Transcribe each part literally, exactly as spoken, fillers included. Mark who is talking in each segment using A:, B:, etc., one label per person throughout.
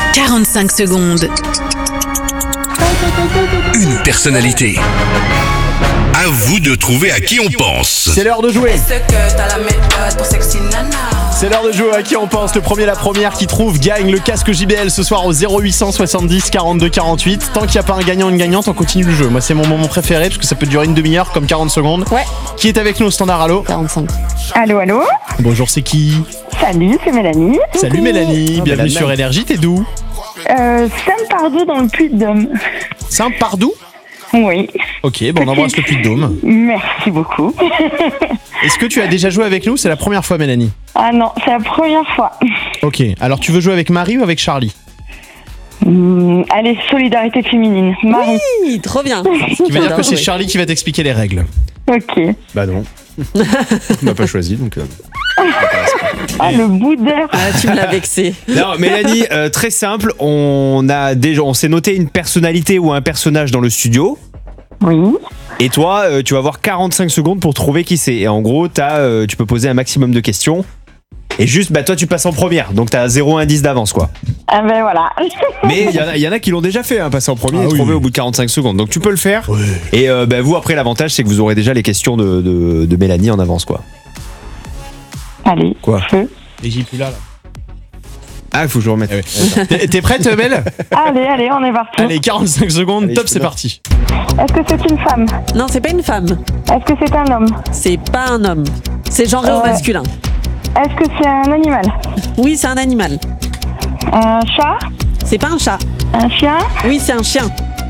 A: quarante-cinq secondes.
B: Une personnalité. À vous de trouver à qui on pense.
C: C'est l'heure de jouer. C'est l'heure de jouer à qui on pense. Le premier, la première qui trouve gagne le casque J B L ce soir au zéro huit cent soixante-dix quarante-deux quarante-huit. Tant qu'il n'y a pas un gagnant, une gagnante, on continue le jeu. Moi, c'est mon moment préféré parce que ça peut durer une demi-heure comme quarante secondes.
D: Ouais.
C: Qui est avec nous au standard? Allô?
D: quarante-cinq.
E: Allô, allô.
C: Bonjour, c'est qui?
E: Salut, c'est Mélanie.
C: Salut Mélanie,
D: Oh,
C: bienvenue
D: Mélanie.
C: sur Énergie, t'es d'où?
E: Euh, Saint-Pardoux dans le Puy-de-Dôme.
C: Saint-Pardoux?
E: Oui.
C: Ok, bon, on embrasse le Puy-de-Dôme.
E: Merci beaucoup.
C: Est-ce que tu as déjà joué avec nous? C'est la première fois, Mélanie.
E: Ah non, c'est la première fois.
C: Ok, alors tu veux jouer avec Marie ou avec Charlie?
E: Hum, allez, solidarité féminine. Marie.
D: Oui, trop bien.
C: Ce qui veut dire que c'est Charlie qui va t'expliquer les règles.
E: Ok.
F: Bah non. On m'a pas choisi donc. Euh...
E: Ah, le boudeur.
D: Ah, tu me l'as vexé.
F: Non, Mélanie, euh, très simple. On a déjà, on s'est noté une personnalité ou un personnage dans le studio.
E: Oui.
F: Et toi, euh, tu vas avoir quarante-cinq secondes pour trouver qui c'est. Et en gros, t'as, euh, tu peux poser un maximum de questions. Et juste, bah toi, tu passes en première. Donc t'as zéro indice d'avance, quoi.
E: Ah ben voilà.
F: Mais il y, en a- il y en a qui l'ont déjà fait, hein, passer en premier
C: Ah
F: et
C: oui.
F: trouver au bout de quarante-cinq secondes. Donc tu peux le faire. Et euh, bah, vous, après, l'avantage, c'est que vous aurez déjà les questions de, de, de Mélanie en avance, quoi.
E: Allez,
F: Quoi
E: feu.
C: Et j'y plus là, là.
F: Ah, il faut que je remette.
C: Eh oui. T'es t'es prête, Belle?
E: Allez, allez, on est parti.
C: Allez, quarante-cinq secondes,
F: Allez,
C: top,
F: je
C: c'est
F: peux-
C: parti.
E: Est-ce que c'est une femme?
D: Non, c'est pas une femme.
E: Est-ce que c'est un homme?
D: C'est pas un homme. C'est genré au
E: Ouais.
D: masculin.
E: Est-ce que c'est un animal?
D: Oui, c'est un animal.
E: Un chat?
D: C'est pas un chat.
E: Un chien?
D: Oui, c'est un chien.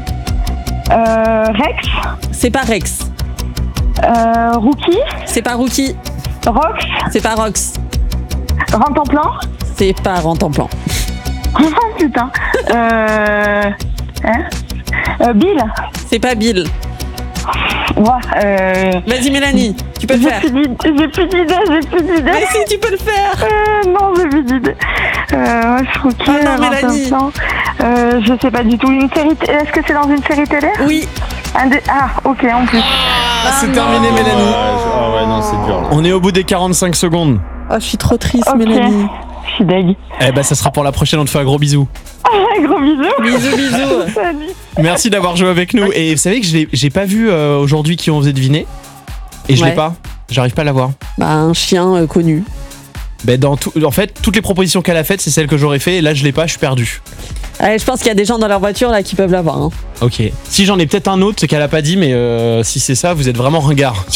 E: Euh, Rex?
D: C'est pas Rex.
E: Euh, Rookie?
D: C'est pas Rookie.
E: Rox?
D: C'est pas Rox.
E: Rentre en plan?
D: C'est pas Rent-en-Plan.
E: Oh putain. Euh... Hein? Euh, Bill?
D: C'est pas Bill.
E: Ouais, euh...
D: Vas-y, Mélanie, tu peux le
E: J'ai
D: faire.
E: plus d'idées, j'ai plus d'idées, j'ai plus d'idées.
D: Mais si, tu peux le faire.
E: Euh, non, j'ai plus d'idées. Euh, ouais, je crois que...
D: Ah non, Mélanie.
E: Euh, je sais pas du tout. Une série... t- Est-ce que c'est dans une série télé?
D: Oui.
E: Un des... Ah, ok, en plus.
C: Ah, c'est terminé, Mélanie.
F: Ah ouais, non, c'est dur. Là.
C: On est au bout des quarante-cinq secondes.
D: Oh, je suis trop triste,
E: Ok.
D: Mélanie.
E: Je suis deg.
C: Eh ben, ça sera pour la prochaine, on te fait un gros bisou.
E: Ah, gros bisous.
D: Bisous, bisous.
E: Salut.
C: Merci d'avoir joué avec nous. Et vous savez que je l'ai- j'ai pas vu euh, aujourd'hui qui on faisait deviner. Et je
D: Ouais.
C: l'ai pas. J'arrive pas à l'avoir.
D: Bah, un chien euh, connu.
C: Ben, dans tout, en fait, toutes les propositions qu'elle a faites, c'est celles que j'aurais fait. Et là, je l'ai pas, je suis perdu.
D: Allez, je pense qu'il y a des gens dans leur voiture là qui peuvent l'avoir. Hein.
C: Ok. Si j'en ai peut-être un autre, c'est qu'elle a pas dit, mais euh, si c'est ça, vous êtes vraiment ringard.